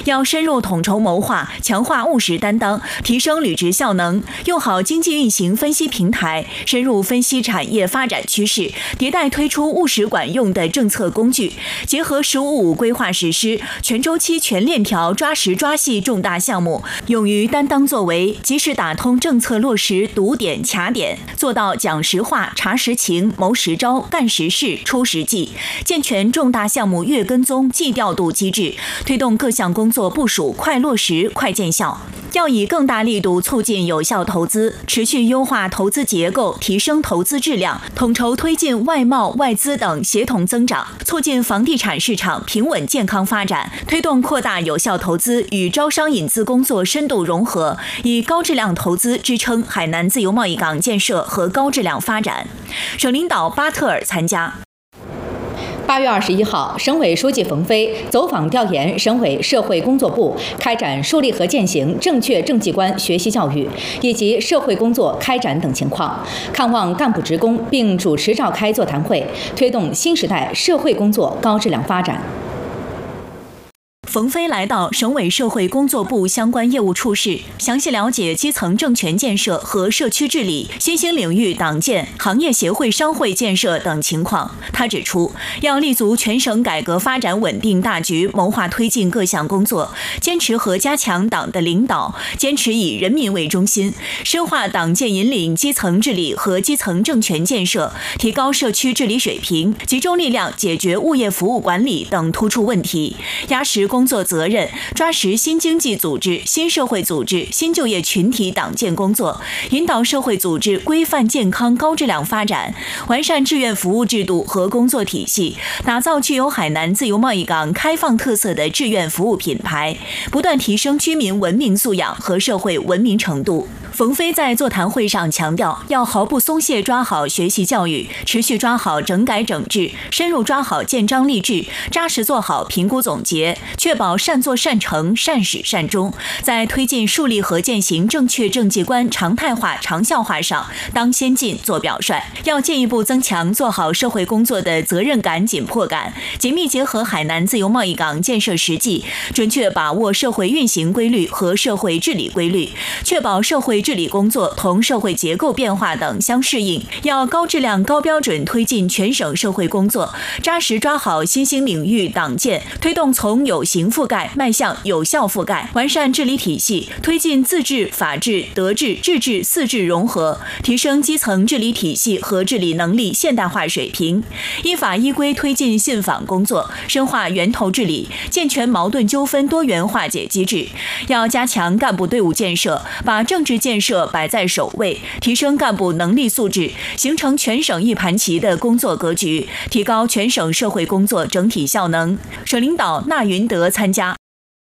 要深入统筹谋划，强化务实担当，提升履职效能，用好经济运行分析平台，深入分析产业发展趋势，迭代推出务实管用的政策工具，结合“十五五”规划实施，全周期、全链条、抓实抓细重大项目，勇于担当作为，及时打通政策落实堵点卡点，做到讲实话、查实情、谋实招、干实事、出实际，健全重大项目月跟踪、季调度机制，推动各项工作部署快落实、快见效。要以更大力度促进有效投资，持续优化投资结构，提升投资质量，统筹推进外贸、外资等协同增长，促进房地产市场平稳健康发展，推动扩大有效投资与招商引资工作深度融合，以高质量投资支撑海南自由贸易港建设和高质量发展。省领导巴特尔参加。 8月21号，省委书记冯飞走访调研省委社会工作部开展树立和践行正确政绩观学习教育以及社会工作开展等情况，看望干部职工，并主持召开座谈会，推动新时代社会工作高质量发展。 冯飞来到省委社会工作部相关业务处室，详细了解基层政权建设和社区治理、新兴领域党建、行业协会商会建设等情况。他指出，要立足全省改革发展稳定大局，谋划推进各项工作，坚持和加强党的领导，坚持以人民为中心，深化党建引领基层治理和基层政权建设，提高社区治理水平，集中力量解决物业服务管理等突出问题，压实工作责任，抓实新经济组织、新社会组织、新就业群体党建工作，引导社会组织规范健康高质量发展，完善志愿服务制度和工作体系，打造具有海南自由贸易港开放特色的志愿服务品牌，不断提升居民文明素养和社会文明程度。冯飞在座谈会上强调，要毫不松懈抓好学习教育，持续抓好整改整治，深入抓好建章立制，扎实做好评估总结，确保善作善成、善始善终，在推进树立和践行正确政绩观常态化、长效化上当先进、做表率。要进一步增强做好社会工作的责任感、紧迫感，紧密结合海南自由贸易港建设实际，准确把握社会运行规律和社会治理规律，确保社会治理工作同社会结构变化等相适应。要高质量、高标准推进全省社会工作，扎实抓好新兴领域党建，推动从有形覆盖迈向有效覆盖，完善治理体系，推进自治、法治、德治、治治四治融合，提升基层治理体系和治理能力现代化水平。依法依规推进信访工作，深化源头治理，健全矛盾纠纷多元化解机制。要加强干部队伍建设，把政治建设摆在首位，提升干部能力素质，形成全省一盘棋的工作格局，提高全省社会工作整体效能。省领导纳云德参加。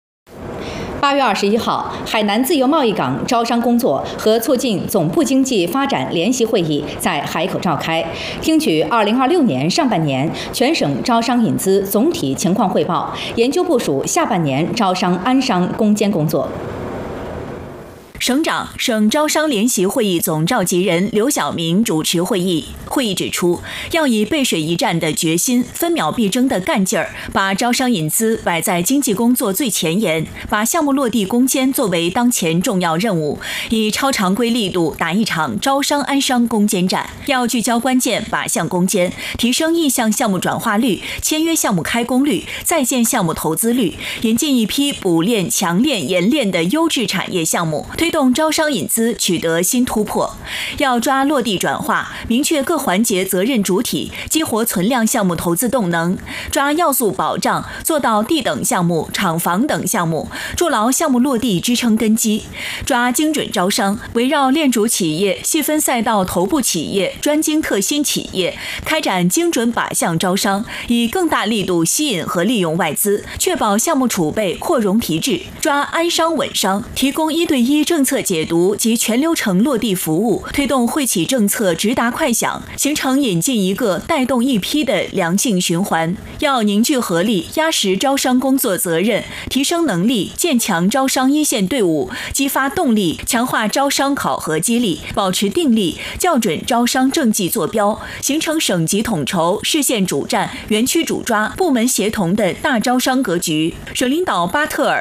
8月21号，海南自由贸易港招商工作和促进总部经济发展联席会议在海口召开，听取2026年上半年全省招商引资总体情况汇报，研究部署下半年招商安商攻坚工作。 省长、省招商联席会议总召集人刘晓明主持会议。会议指出，要以背水一战的决心、分秒必争的干劲儿，把招商引资摆在经济工作最前沿，把项目落地攻坚作为当前重要任务，以超常规力度打一场招商安商攻坚战。要聚焦关键，靶向攻坚，提升意向项目转化率、签约项目开工率、在建项目投资率，引进一批补链、强链、延链的优质产业项目，推动招商引资取得新突破。要抓落地转化，明确各环节责任主体，激活存量项目投资动能，抓要素保障，做到地等项目、厂房等项目，筑牢项目落地支撑根基。抓精准招商，围绕链主企业、细分赛道头部企业、专精特新企业，开展精准靶向招商，以更大力度吸引和利用外资，确保项目储备扩容提质。抓安商稳商，提供1对1政策解读及全流程落地服务，推动惠企政策直达快响，形成引进一个带动一批的良性循环。要凝聚合力，压实招商工作责任，提升能力，建强招商一线队伍，激发动力，强化招商考核激励，保持定力，校准招商政绩坐标，形成省级统筹、市县主战、园区主抓、部门协同的大招商格局。省领导巴特尔